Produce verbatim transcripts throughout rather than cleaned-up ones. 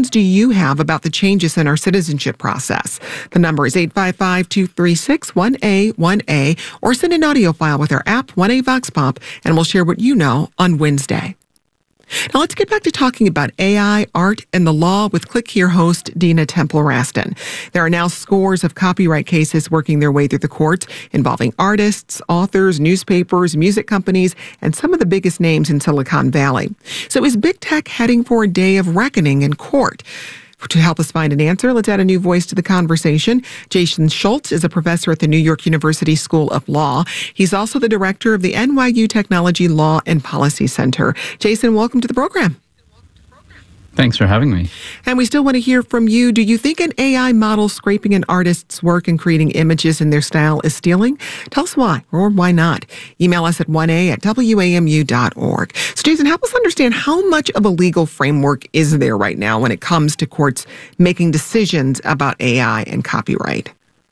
questions do you have about the changes in our citizenship process? The number is eight five five, two three six, one A one A, or send an audio file with our app, one A Vox Pop, and we'll share what you know on Wednesday. Now let's get back to talking about A I, art, and the law with Click Here host Dina Temple-Raston. There are now scores of copyright cases working their way through the courts involving artists, authors, newspapers, music companies, and some of the biggest names in Silicon Valley. So is big tech heading for a day of reckoning in court? To help us find an answer, let's add a new voice to the conversation. Jason Schultz is a professor at the New York University School of Law. He's also the director of the N Y U Technology Law and Policy Center. Jason, welcome to the program. Thanks for having me. And we still want to hear from you. Do you think an A I model scraping an artist's work and creating images in their style is stealing? Tell us why or why not. Email us at one A at W A M U dot org. So, Jason, help us understand how much of a legal framework is there right now when it comes to courts making decisions about A I and copyright?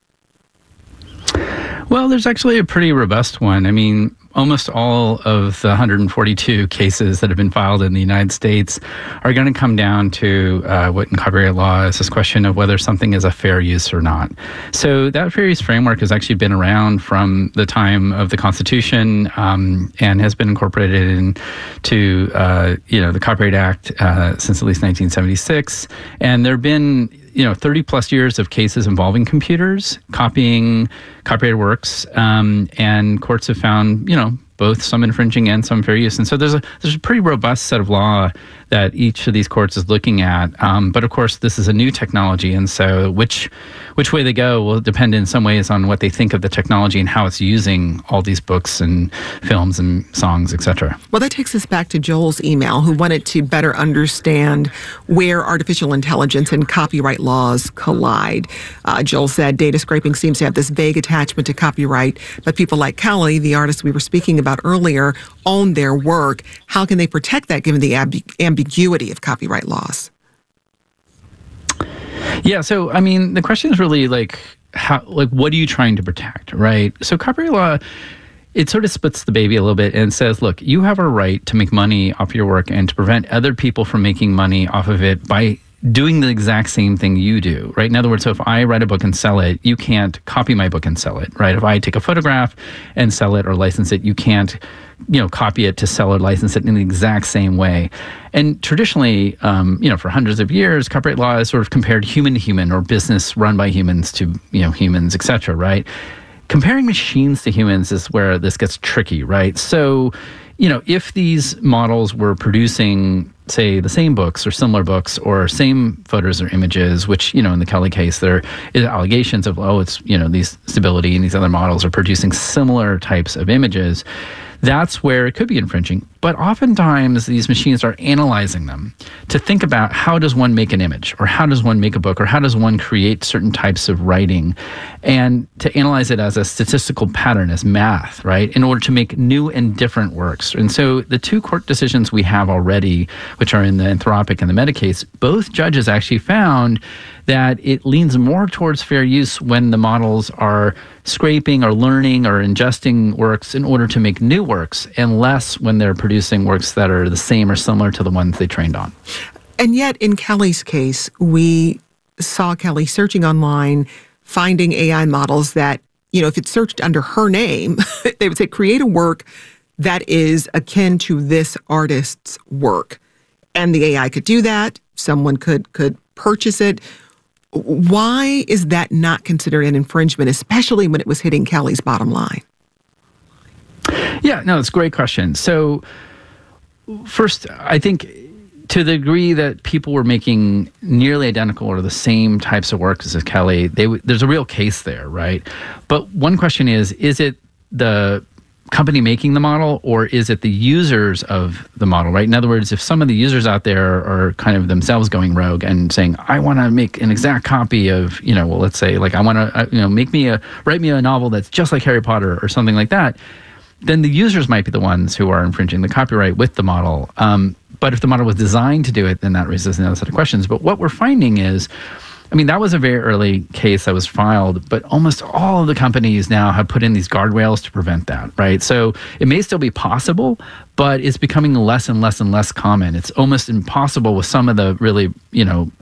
Well, there's actually a pretty robust one. I mean, almost all of the one hundred forty-two cases that have been filed in the United States are going to come down to uh, what in copyright law is this question of whether something is a fair use or not. So that fair use framework has actually been around from the time of the Constitution um, and has been incorporated into uh, you know the Copyright Act uh, since at least nineteen seventy-six. And there have been you know, thirty plus years of cases involving computers, copying copyrighted works, um, and courts have found, you know, both some infringing and some fair use. And so there's a there's a pretty robust set of law that each of these courts is looking at. Um, but of course, this is a new technology, and so which which way they go will depend in some ways on what they think of the technology and how it's using all these books and films and songs, et cetera. Well, that takes us back to Joel's email, who wanted to better understand where artificial intelligence and copyright laws collide. Uh, Joel said data scraping seems to have this vague attachment to copyright, but people like Kelly, the artist we were speaking about earlier, own their work. How can they protect that given the amb- ambiguity of copyright laws? Yeah, so I mean, the question is really like, how, like, what are you trying to protect, right? So copyright law, it sort of splits the baby a little bit and says, look, you have a right to make money off your work and to prevent other people from making money off of it by doing the exact same thing you do, right? In other words, so if I write a book and sell it, you can't copy my book and sell it, right? If I take a photograph and sell it or license it, you can't, you know, copy it to sell or license it in the exact same way. And traditionally, um, you know, for hundreds of years, copyright law has sort of compared human to human or business run by humans to, you know, humans, et cetera, right? Comparing machines to humans is where this gets tricky, right? So, you know, if these models were producing, say, the same books or similar books or same photos or images, which, you know, in the Kelly case, there is allegations of, oh, it's, you know, these Stability and these other models are producing similar types of images, that's where it could be infringing. But oftentimes these machines are analyzing them to think about how does one make an image, or how does one make a book, or how does one create certain types of writing, and to analyze it as a statistical pattern, as math, right, in order to make new and different works. And so the two court decisions we have already, which are in the Anthropic and the Meta case, both judges actually found that it leans more towards fair use when the models are scraping or learning or ingesting works in order to make new works, and less when they're producing works that are the same or similar to the ones they trained on. And yet, in Kelly's case, we saw Kelly searching online, finding A I models that, you know, if it's searched under her name, they would say, create a work that is akin to this artist's work. And the A I could do that. Someone could could purchase it. Why is that not considered an infringement, especially when it was hitting Kelly's bottom line? Yeah, no, it's a great question. So first, I think to the degree that people were making nearly identical or the same types of works as Kelly, they, there's a real case there, right? But one question is, is it the company making the model, or is it the users of the model, right? In other words, if some of the users out there are kind of themselves going rogue and saying, I want to make an exact copy of, you know, well, let's say, like, I want to, you know, make me a, write me a novel that's just like Harry Potter or something like that, then the users might be the ones who are infringing the copyright with the model. Um, but if the model was designed to do it, then that raises another set of questions. But what we're finding is, I mean, that was a very early case that was filed, but almost all of the companies now have put in these guardrails to prevent that, right? So it may still be possible, but it's becoming less and less and less common. It's almost impossible with some of the really, you know,